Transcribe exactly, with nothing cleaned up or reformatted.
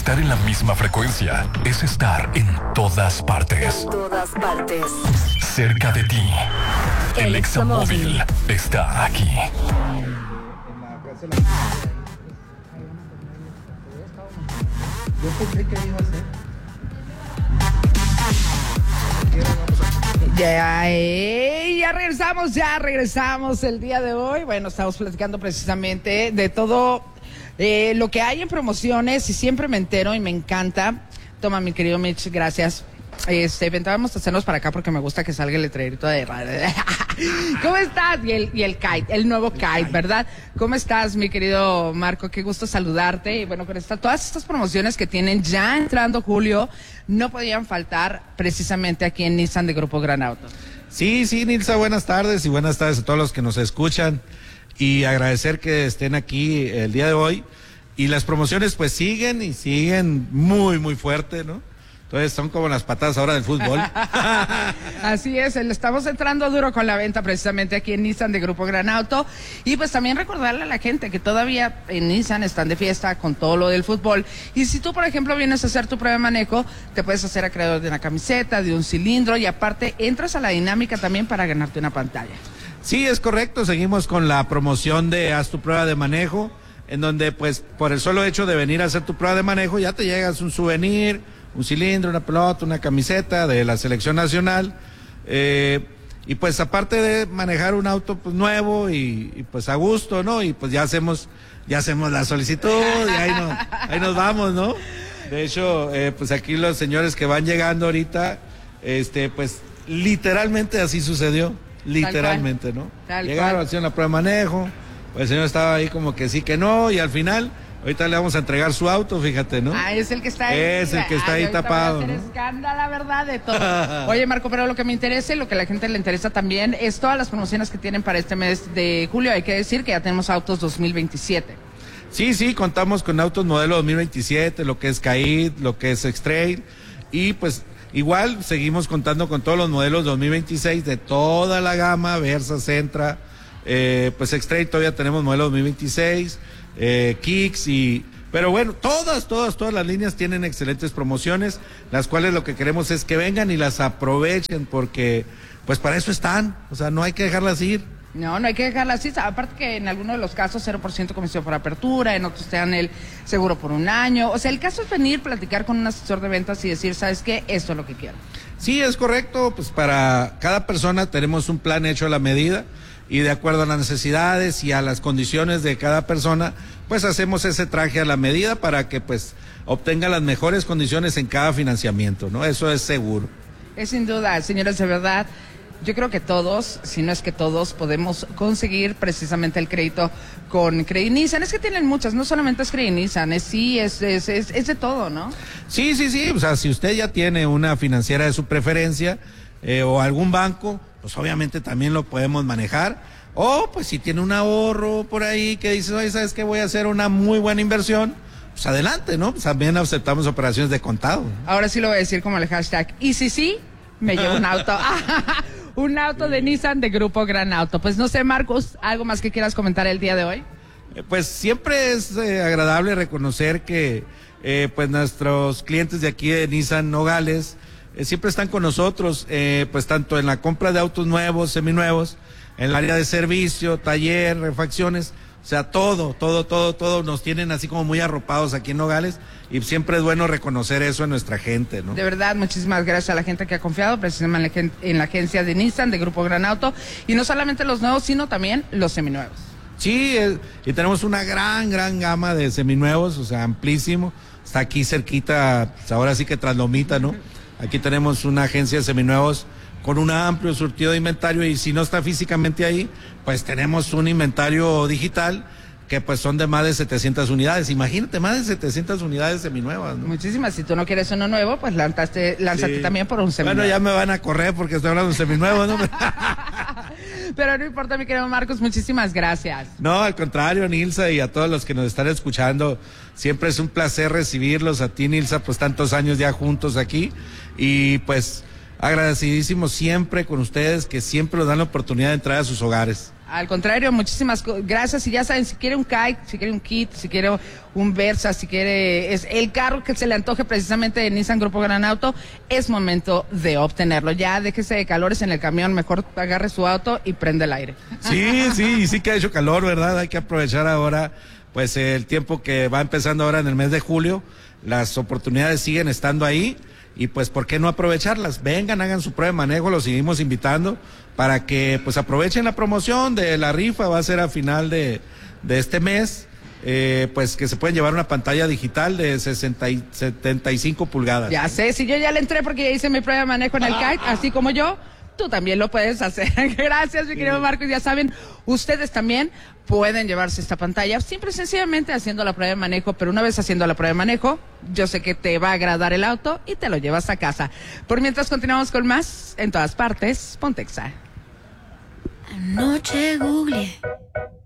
Estar en la misma frecuencia es estar en todas partes. En todas partes. Cerca de ti. El, El Examóvil está aquí. Yo pensé que iba a ser. Ya, eh, ya regresamos, ya regresamos el día de hoy. Bueno, estamos platicando precisamente de todo eh, lo que hay en promociones y siempre me entero y me encanta. Toma, mi querido Mitch, gracias. Este, vente, vamos a hacernos para acá porque me gusta que salga el letrerito de... ¿Cómo estás? Y el, y el kite, el nuevo kite, ¿verdad? ¿Cómo estás, mi querido Marco? Qué gusto saludarte. Y bueno, con esta, todas estas promociones que tienen ya entrando julio, no podían faltar precisamente aquí en Nissan de Grupo Gran Auto. Sí, sí, Nilsa, buenas tardes y buenas tardes a todos los que nos escuchan y agradecer que estén aquí el día de hoy. Y las promociones pues siguen y siguen muy, muy fuerte, ¿no? Entonces son como las patadas ahora del fútbol. Así es, le estamos entrando duro con la venta precisamente aquí en Nissan de Grupo Gran Auto. Y pues también recordarle a la gente que todavía en Nissan están de fiesta con todo lo del fútbol. Y si tú, por ejemplo, vienes a hacer tu prueba de manejo, te puedes hacer acreedor de una camiseta, de un cilindro y aparte entras a la dinámica también para ganarte una pantalla. Sí, es correcto, seguimos con la promoción de Haz tu prueba de manejo, en donde pues por el solo hecho de venir a hacer tu prueba de manejo ya te llegas un souvenir, un cilindro, una pelota, una camiseta de la selección nacional, eh, y pues aparte de manejar un auto pues nuevo y, y pues a gusto, ¿no? Y pues ya hacemos, ya hacemos la solicitud y ahí nos, ahí nos vamos, ¿no? De hecho, eh, pues aquí los señores que van llegando ahorita, este, pues literalmente así sucedió, literalmente, ¿no? Tal Llegaron, cual. hacían la prueba de manejo, pues el señor estaba ahí como que sí que no, y al final ahorita le vamos a entregar su auto, fíjate, ¿no? Ah, es el que está ahí. Es el que está Ay, ahí ahorita tapado, voy a hacer ¿no? escándalo, la verdad, de todo. Oye, Marco, pero lo que me interesa y lo que a la gente le interesa también es todas las promociones que tienen para este mes de julio. Hay que decir que ya tenemos autos dos mil veintisiete. Sí, sí, contamos con autos modelo dos mil veintisiete, lo que es Caid, lo que es X-Trail, y pues igual seguimos contando con todos los modelos dos mil veintiséis de toda la gama, Versa, Sentra, eh, pues X-Trail todavía tenemos modelo dos mil veintiséis, eh, Kicks y... Pero bueno, todas, todas, todas las líneas tienen excelentes promociones, las cuales lo que queremos es que vengan y las aprovechen, porque pues para eso están, o sea, no hay que dejarlas ir. No, no hay que dejarla así. Aparte que en algunos de los casos cero por ciento comisión por apertura, en otros te dan el seguro por un año. O sea, el caso es venir, platicar con un asesor de ventas y decir, ¿sabes qué? Esto es lo que quiero. Sí, es correcto, pues para cada persona tenemos un plan hecho a la medida y de acuerdo a las necesidades y a las condiciones de cada persona, pues hacemos ese traje a la medida para que pues obtenga las mejores condiciones en cada financiamiento, ¿no? Eso es seguro. Es sin duda, señores, de verdad, yo creo que todos, si no es que todos, podemos conseguir precisamente el crédito con Credit Nissan. Es que tienen muchas, no solamente es Credit Nissan, es sí, es, es, es, es de todo, ¿no? Sí, sí, sí, o sea, si usted ya tiene una financiera de su preferencia eh, o algún banco, pues obviamente también lo podemos manejar. O pues si tiene un ahorro por ahí que dice, oye, ¿sabes qué? Voy a hacer una muy buena inversión, pues adelante, ¿no? Pues también aceptamos operaciones de contado, ¿no? Ahora sí lo voy a decir como el hashtag, y si sí, me llevo un auto. Un auto de Nissan de Grupo Gran Auto. Pues no sé, Marcos, ¿algo más que quieras comentar el día de hoy? Eh, pues siempre es eh, agradable reconocer que eh, pues nuestros clientes de aquí de Nissan Nogales eh, siempre están con nosotros, eh, pues tanto en la compra de autos nuevos, seminuevos, en el área de servicio, taller, refacciones, o sea, todo, todo, todo, todo nos tienen así como muy arropados aquí en Nogales y siempre es bueno reconocer eso en nuestra gente, ¿no? De verdad, muchísimas gracias a la gente que ha confiado precisamente en la, en la agencia de Nissan, de Grupo Gran Auto, y no solamente los nuevos, sino también los seminuevos. Sí, eh, y tenemos una gran, gran gama de seminuevos, o sea, amplísimo, está aquí cerquita, pues ahora sí que tras Lomita, ¿no? Aquí tenemos una agencia de seminuevos con un amplio surtido de inventario y si no está físicamente ahí, pues tenemos un inventario digital que pues son de más de setecientas unidades. Imagínate, más de setecientas unidades seminuevas, ¿no? Muchísimas. Si tú no quieres uno nuevo, pues lánzate, lánzate Sí. también por un seminuevo. Bueno, ya me van a correr porque estoy hablando de seminuevos, ¿no? Pero no importa, mi querido Marcos, muchísimas gracias. No, al contrario, Nilsa, y a todos los que nos están escuchando, siempre es un placer recibirlos. A ti, Nilsa, pues tantos años ya juntos aquí y pues agradecidísimo siempre con ustedes, que siempre nos dan la oportunidad de entrar a sus hogares. Al contrario, muchísimas gracias. Y ya saben, si quiere un kite, si quiere un kit, si quiere un Versa, si quiere es el carro que se le antoje precisamente de Nissan Grupo Gran Auto, es momento de obtenerlo. Ya déjese de calores en el camión, mejor agarre su auto y prende el aire. Sí, sí, sí que ha hecho calor, ¿verdad? Hay que aprovechar ahora, pues el tiempo que va empezando ahora en el mes de julio. Las oportunidades siguen estando ahí. Y pues, ¿por qué no aprovecharlas? Vengan, hagan su prueba de manejo, los seguimos invitando para que pues aprovechen la promoción de la rifa, va a ser a final de, de este mes, eh, pues que se pueden llevar una pantalla digital de sesenta y setenta y cinco pulgadas. Ya sé, si yo ya le entré porque ya hice mi prueba de manejo en el kite, así como yo, tú también lo puedes hacer. Gracias, mi querido Marcos. Ya saben, ustedes también pueden llevarse esta pantalla, simple y sencillamente haciendo la prueba de manejo, pero una vez haciendo la prueba de manejo, yo sé que te va a agradar el auto y te lo llevas a casa. Por mientras continuamos con más, en todas partes, Pontexa. Anoche googleé